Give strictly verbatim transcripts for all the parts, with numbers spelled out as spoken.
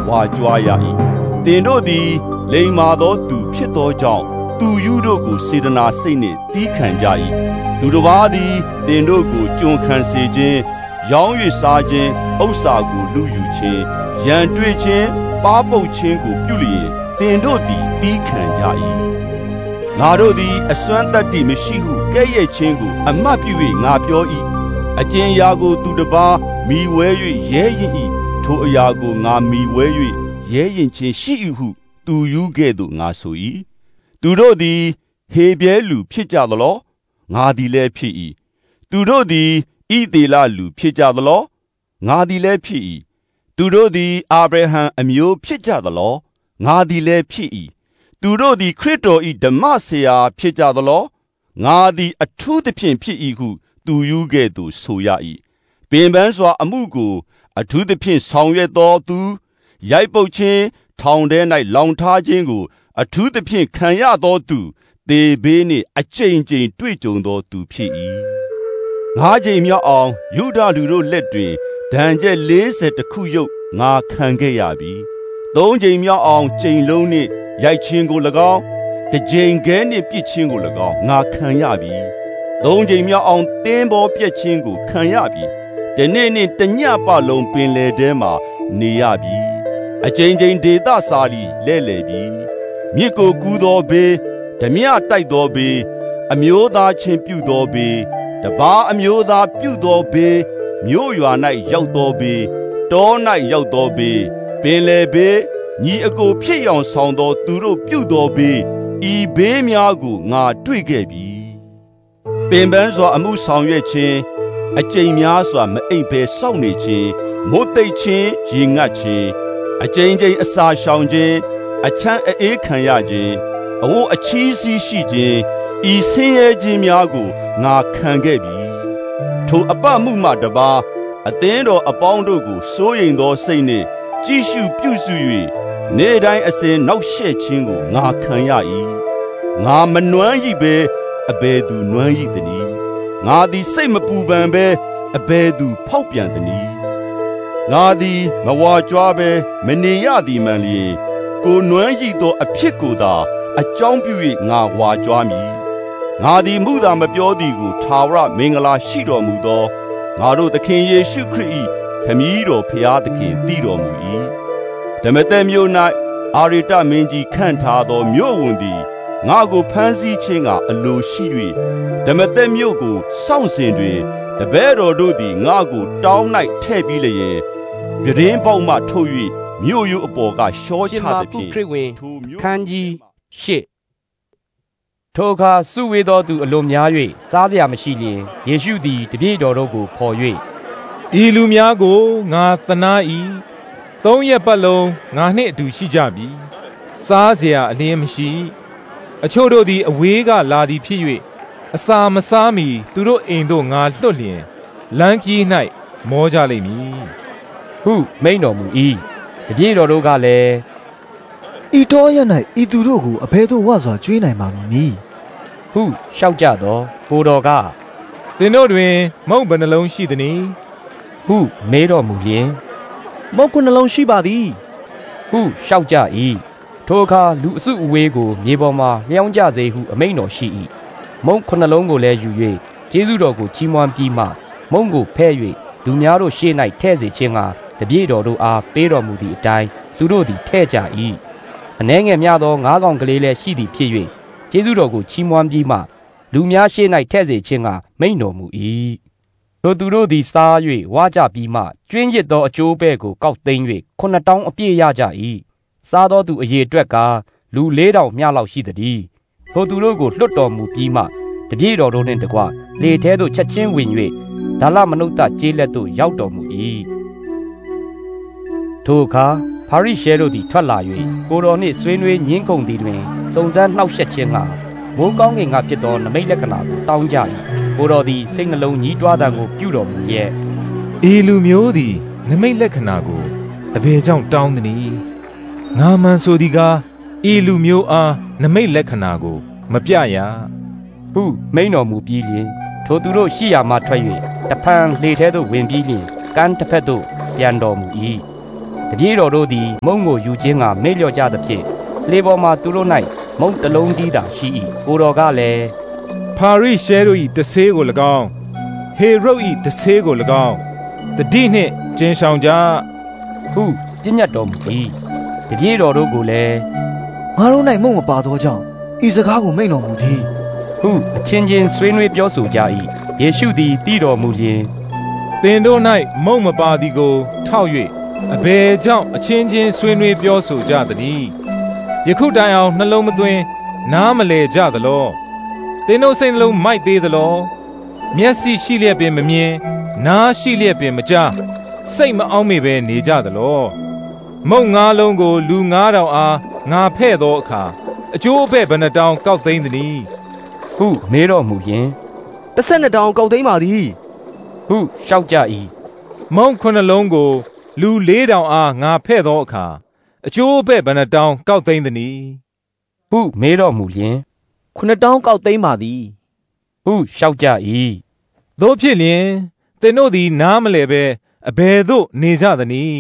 ဝါကြွားရ၏တင်တို့သည်လိမ္မာသောသူဖြစ်သောကြောင့်သူယူတို့ကိုစေတနာစိတ်နှင့်တီးခံကြ၏သူတစ်ပါးသည်တင်တို့ကိုကျွန်ခံစေခြင်းရောင်း၍စားခြင်းဥစ္စာကိုလူယူခြင်းရန်တွေ့ခြင်းပါပုတ်ခြင်းကိုပြုလျင်တင်တို့သည်တီးခံကြ၏ငါတို့သည်အစွမ်းတတ္တိမရှိဟုကဲ့ရဲ့ခြင်းကိုအမှတ်ပြု၍ငါပြော၏အကျဉ်းရာကိုသူတစ်ပါးမိဝဲ၍ရဲရင်၏ထိုအရာကိုငါမိဝဲ၍ရဲရင်ခြင်းရှိ၏ဟုသူယူကဲ့သို့ငါဆို၏သူတို့သည်ဟေပြဲလူဖြစ်ကြသလောငါသည်လည်းဖြစ်၏သူတို့သည်ဣသေလလူဖြစ်ကြသလောငါသည်လည်းဖြစ်၏သူတို့သည်အာဗြဟံအမျိုးဖြစ်ကြသလောငါသည်လည်းဖြစ်၏သူတို့သည်ခရစ်တော်၏ဓမ္မဆရာဖြစ်ကြသလောငါသည်အထူးသဖြင့်ဖြစ်၏ဟုသူယူကဲ့သို့ဆိုရ၏ပင်ပန်းစွာအမှုကိုအထူးသဖြင့်ဆောင်ရွက်သောသူရိုက်ပုတ်ခြင်းထောင်ထဲ၌လောင်ထားခြင်းကိုအထူးသဖြင့်ခံရသောသူသေဘေးနှင့်အကျဉ်းချင်းတွေ့ကြုံသောသူဖြစ်၏ငါးကြိမ်မြောက်အောင်ယူဒလူတို့လက်တွင်ဒဏ်ချက်လေးဆယ်တခုရုပ်ငါခံခဲ့ရပြီသုံးကြိမ်မြောက်အောင်ကြိမ်လုံးနှင့်ရိုက်ခြင်းကို၎င်းတစ်ကြိမ်ခဲနှင့်ပြစ်ခြင်းကို၎င်းငါခံရပြီသုံးကြိမ်မြောက်အောင်တင်းပေါ်ပြက်ခြင်းကိုခံရပြီတနေ့နှင့်တညပတ်လုံးပင်လယ်ထဲမှာနေရပြီအကြိမ်ကြိမ်ဒေသစာလီလဲ့လေပြီမြစ်ကိုကူးသောဘေးဓမြတိုက်သောဘေးအမျိုးသားချင်းပြုသောဘေးတပါးအမျိုးသားပြုသောဘေးမြို့ရွာ၌ရောက်သောဘေးတော၌ရောက်သောဘေးပင်လယ်ဘေးညီအကိုဖြစ်ရောင်ဆောင်သောသူတို့ပြုသောဘေးဤဘေးများကိုငါတွေ့ခဲ့ပြီပင်ပန်းစွာအမှုဆောင်ရွက်ခြင်းအကျိန်များစွာမအိပ်ဘဲစောင့်နေခြင်းမိုးတိတ်ခြင်းရေငတ်ခြင်းအကျိန်ကျိန်အစာရှောင်ခြင်းအချမ်းအေးခံရခြင်းအဝတ်အချီးစီးရှိခြင်းဤဆင်းရဲခြင်းများကိုငါခံခဲ့ပြီထိုအပမှုမှတပါအသင်းတော်အပေါင်းတို့ကိုစိုးရိမ်သောစိတ်နှင့်ကြည်ရှုပြုစု၍နေ့တိုင်းအစဉ်နောက်ရှက်ခြင်းကိုငါခံရ၏ငါမနှွမ်းရိပဲအဘယ်သူနှွမ်းရိသနည်းငါသည်စိတ်မပူပန်ပဲအဘယ်သူဖောက်ပြန်သနည်းငါသည်မဝါကြွားပဲမနေရသည်မှန်လျင်ကိုနှွမ်းရိသောအဖြစ်ကိုသာအကြောင်းပြု၍ငါဝါကြွားမည်ငါသည်မှုသာမပြောသည်ကိုထာဝရမင်္ဂလာရှိတော်မူသောငါတို့သခင်ယေရှုခရစ်၏ခမည်းတော်ဖျားသခင်တည်တော်မူ၏ဓမ္မသက်မြို့၌အာရတမင်းကြီးခန့်ထားသောမြို့ဝန်သည်ငါကိုဖမ်းဆီးခြင်းကအလိုရှိ၍ဓမ္မသက်မြို့ကိုစောင့်စဉ်တွင်တပည့်တော်တို့သည်ငါကိုတောင်း၌ထဲ့ပြီးလျင်ပြတင်းပေါက်မှထုတ်၍မြို့ရိုးအပေါ်ကရှောချသည်ဖြင့်ခန်းကြီးရှစ်ထိုအခါစုဝေးသောသူအလွန်များ၍စားစရာမရှိလျင်ယေရှုသည်တပည့်တော်တို့ကိုခေါ်၍ဤလူများကိုငါသနာ၏သုံးရက်ပတ်လုံးငါနှင့်အတူရှိကြပြီစားစရာအလျင်းမရှိအချို့တို့သည်အဝေးကလာသည်ဖြစ်၍အစာမစားမီသူတို့အိမ်သို့ငါလွှတ်လျင်လမ်းကြီး၌မောကြလိမ့်မည်ဟုမိန်တော်မူ၏တပည့်တော်တို့ကလည်းဤတော်ရ၌ဤသူတို့ကိုအဘယ်သို့ဝစွာကျွေးနိုင်ပါမည်ဟုလျှောက်ကြသောကိုတော်ကသင်တို့တွင်မုန့်ဘယ်နှလုံးရှိသနည်းဟုမေးတော်မူလျင်မုန့်ခုနှလုံးရှိပါသည်ဟုလျှောက်ကြ၏ထိုအခါလူအစုအဝေးကိုမြေပေါ်မှလျောင်းကြစေဟုအမိန့်တော်ရှိ၏မုန့်ခုနှလုံးကိုလည်းယူ၍ကျေးဇူးတော်ကိုချီးမွမ်းပြီးမှမုန့်ကိုဖဲ့၍လူများတို့ရှေ့၌ထဲ့စေခြင်းကတပည့်တော်တို့အားပေးတော်မူသည့်အတိုင်းသူတို့သည်ထဲ့ကြ၏အနှဲငယ်များသောငါးကောင်ကလေးလည်းရှိသည်ဖြစ်၍ကျေးဇူးတော်ကိုချီးမွမ်းပြီးမှလူများရှေ့၌ထဲ့စေခြင်းကမိန့်တော်မူ၏ထိုသူတို့သည်စား၍ဝါကြပြီးမှကျွင်းရစ်သောအကျိုးပဲ့ကိုကောက်သိမ်း၍ခုနှစ်တောင်းအပြည့်ရကြ၏စားသောသူအရေအတွက်ကလူလေးထောင်မျှလောက်ရှိသည်ထိုသူတို့ကိုလွတ်တော်မူပြီးမှတပည့်တော်တို့နှင့်တကွလေထဲသို့ချက်ချင်းဝင်၍ဒါလမနုဿကျေးလက်သို့ရောက်တော်မူ၏ထိုအခါဖာရိရှဲတို့သည်ထွက်လာ၍ကိုတော်နှင့်ဆွေးနွေးညှင်းခုန်သည်တွင်စုံစမ်းနှောက်ယှက်ခြင်းကမိုးကောင်းကင်ကဖြစ်သောနမိတ်လက္ခဏာကိုတောင်းကြ၏ကိုတော်သည်စိတ်နှလုံးညှိတွားသံကိုပြုတော်မူရဲ့ဤလူမျိုးသည်နမိတ်လက္ခဏာကိုအဘယ်ကြောင့်တောင်းသနည်းငါမှန်ဆိုသည်ကားဤလူမျိုးအားနမိတ်လက္ခဏာကိုမပြရဟုမိန်တော်မူပြီးလျှင်ထိုသူတို့ရှိရာမှထွက်၍တဖန်လေထဲသို့ဝင်ပြီးလျှင်ကမ်းတစ်ဖက်သို့ပြန်တော်မူ၏တပြေတော်တို့သည်မုံကိုယူခြင်းကမေ့လျော့ကြသဖြင့်လေပေါ်မှသူတို့၌မုံတလုံးကြီးသာရှိ၏ကိုတော်ကလည်းဖာရိရှဲတို့၏တဆေးကို၎င်းဟေရု၏တဆေးကို၎င်းတတိနှင့်ကျင်းဆောင်ကြဟုပြညတ်တော်မူ၏တပြေတော်တို့ကိုလည်းငါတို့၌မုံမပါသောကြောင့်ဤစကားကိုမိန့်တော်မူသည်ဟုအချင်းချင်းဆွေးနွေးပြောဆိုကြ၏ယေရှုသည်တည်တော်မူလျင်သင်တို့၌မုံမပါသည်ကိုထောက်၍အဘယ်ကြောင့်အချင်းချင်းဆွေးနွေးပြောဆိုကြသနည်းယခုတိုင်အောင်နှလုံးမသွင်းနားမလဲကြသလောသင်တို့စိတ်နှလုံးမိုက်သေးသလောမျက်စိရှိလျက်ပင်မမြင်နားရှိလျက်ပင်မကြားစိတ်မအောင်မေပဲနေကြသလောမုံငါးလုံးကိုလူငါးထောင်အားငါဖဲ့သောအခါအကျိုးအပဲ့ဘယ်နှတောင်ကောက်သိမ်းသနည်းဟုမေးတော်မူရင်တစ်ဆက်နှစ်တောင်ကောက်သိမ်းပါသည်ဟုလျှောက်ကြ၏မုံခုနှစ်လုံးကိုလူလေးထောင်အားငါဖဲ့သောအခါအကျိုးအပဲ့ဘယ်နှတောင်ကောက်သိမ်းသနည်းဟုမေးတော်မူလျင်ခုနှစ်တောင်ကောက်သိမ်းပါသည်ဟုလျှောက်ကြ၏သို့ဖြစ်လျင်သင်တို့သည်နားမလဲပဲအဘယ်သို့နေကြသနည်း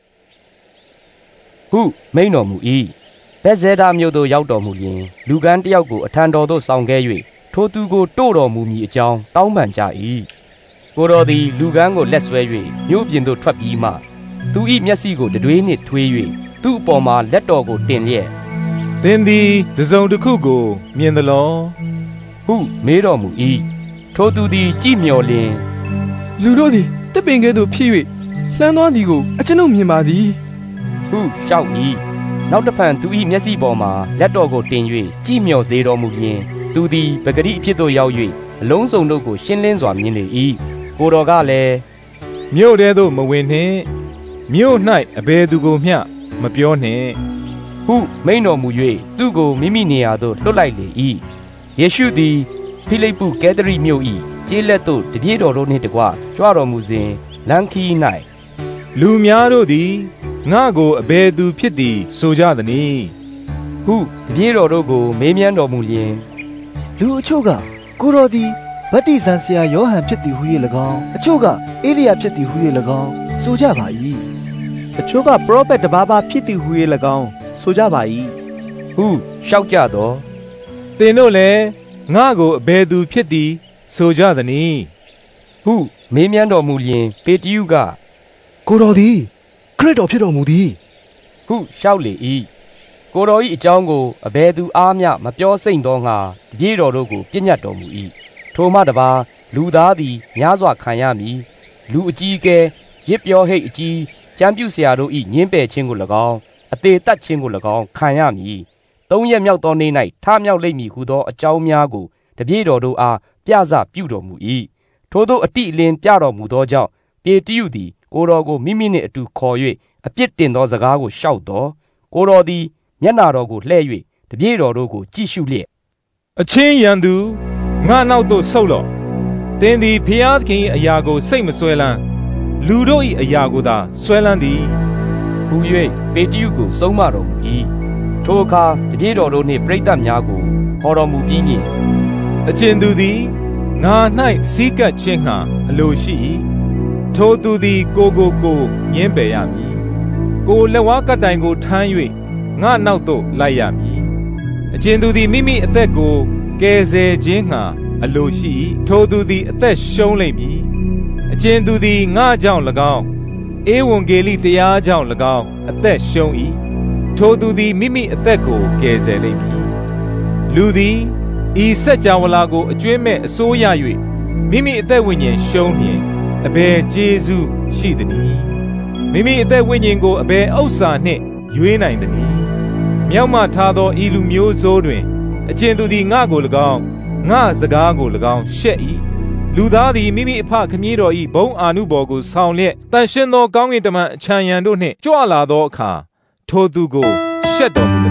ဟုမိန့်တော်မူ၏ဗက်ဇဲဒါမြို့သို့ရောက်တော်မူလျင်လူကန်းတယောက်ကိုအထံတော်သို့ဆောင်ခဲ့၍ထိုသူကိုတို့တော်မူမည်အကြောင်းတောင်းပန်ကြ၏ကိုတော်သည်လူကန်းကိုလက်ဆွဲ၍မြို့ပြင်သို့ထွက်ပြီးမှသူ၏မျက်စိကိုတတွေးနှင့်ထွေး၍သူ့အပေါ်မှာလက်တော်ကိုတင်လျက်သင်သည်တစုံတစ်ခုကိုမြင်သလောဟုမေးတော်မူ၏ထိုသူသည်ကြည့်မျှော်လျင်လူတို့သည်တစ်ပင်ကဲ့သို့ဖြစ်၍လှမ်းသွားသည်ကိုအကျွန်ုပ်မြင်ပါသည်ဟုလျှောက်၏နောက်တစ်ဖန်သူ၏မျက်စိပေါ်မှာလက်တော်ကိုတင်၍ကြည့်မျှော်စေတော်မူလျင်သူသည်ပဂတိအဖြစ်သို့ရောက်၍အလုံးစုံတို့ကိုရှင်းလင်းစွာမြင်လေ၏ကိုတော်ကလည်းမြို့ထဲသို့မဝင်နှင့်မြို့၌အဘယ်သူကိုမျှမပြောနှင့်ဟုမိန့်တော်မူ၍သူ့ကိုမိမိနေရာသို့လွှတ်လိုက်လေ၏ယေရှုသည်ဖိလိပ္ပုကဲသရိမြို့၏ကျေးလက်သို့တပြေတော်တို့နှင့်တကွကြွတော်မူစဉ်လမ်းခီး၌လူများတို့သည်ငါကိုအဘယ်သူဖြစ်သည်ဆိုကြသနည်းဟုတပြေတော်တို့ကိုမေးမြန်းတော်မူလျင်လူအချို့ကကိုတော်သည်ဗတ္တိဇံဆရာယောဟန်ဖြစ်သည်ဟု၍၎င်းအချို့ကအေလိယဖြစ်သည်ဟု၍၎င်းဆိုကြပါ၏အချို့ကပရောဖက်တစ်ပါးပါဖြစ်သည်ဟု၍၎င်းဆိုကြပါ၏ဟုလျှောက်ကြသောသင်တို့လည်းငါကိုအဘယ်သူဖြစ်သည်ဆိုကြသနည်းဟုမေးမြန်းတော်မူလျင်ပေတရုကကိုတော်သည်ခရစ်တော်ဖြစ်တော်မူသည်ဟုလျှောက်လေ၏ကိုတော်၏အကြောင်းကိုအဘယ်သူအားမျှမပြောစိမ့်သောငါတပြေတော်တို့ကိုပြညတ်တော်မူ၏ထိုမှတပါလူသားသည်များစွာခံရမည်လူအကြီးအကဲရစ်ပြောဟိတ်အကြီးကြံပြူဆရာတို့၏ညင်းပယ်ခြင်းကို၎င်းအသေးတတ်ခြင်းကို၎င်းခံရမည်သုံးရက်မြောက်သောနေ့၌ထမြောက်လိမ့်မည်ဟုသောအကြောင်းများကိုတပြေတော်တို့အားပြစပြုတော်မူ၏ထိုသို့အတိအလင်းပြတော်မူသောကြောင့်ပေတရုသည်ကိုတော်ကိုမိမိနှင့်အတူခေါ်၍အပြစ်တင်သောစကားကိုလျှောက်တော်ကိုတော်သည်မျက်နာတော်ကိုလှဲ့၍တပြေတော်တို့ကိုကြည့်ရှုလျက်အချင်းရန်သူငါနောက်သို့ဆုတ်လော့သင်သည်ဖျားသခင်၏အရာကိုစိတ်မဆွဲလန်းလူတို့၏အရာကိုသာဆွဲလန်းသည်ဟူ၍ပေတရုကိုဆုံးမတော်မူ၏ထိုအခါတပြေတော်တို့နှင့်ပရိသတ်များကိုခေါ်တော်မူပြီးလျှင်အကျဉ်သူသည်ငါ၌စီးကပ်ခြင်းငှာအလိုရှိ၏ထိုသူသည်ကိုကိုကိုညင်းပယ်ရမည်ကိုလက်ဝါးကတိုင်ကိုထမ်း၍ငါနောက်သို့လိုက်ရမည်အကျဉ်သူသည်မိမိအသက်ကိုကယ်ဆယ်ခြင်းငှာအလိုရှိ၏ထိုသူသည်အသက်ရှုံးလိမ့်မည်အကျဉ်သူသည်ငါကြောင့်၎င်းဧဝံဂေလိတရားကြောင့်၎င်းအသက်ရှုံး၏ထိုသူသည်မိမိအသက်ကိုကယ်ဆယ်လိမ့်မည်လူသည်ဤစัจ java လာကိုအကျွင်းမဲ့အစိုးရ၍မိမိအသက်ဝိညာဉ်ရှုံးလျင်အဘယ်ကျေးဇူးရှိသနည်းမိမိအသက်ဝိညာဉ်ကိုအဘယ်ဥစ္စာနှင့်ရွေးနိုင်သနည်းမြောက်မှထားသောဤလူမျိုးစိုးတွင်အကျဉ်သူသည်ငါကို၎င်းငါစကားကို၎င်းရှက်၏လူသားသည်မိမိအဖခမည်းတော်၏ဘုံအာနုဘော်ကိုဆောင်လျက်တန်ရှင်းသောကောင်းကင်တမန်အချမ်းရံတို့နှင့်ကြွလာသောအခါထိုသူကိုရှက်တော်မူ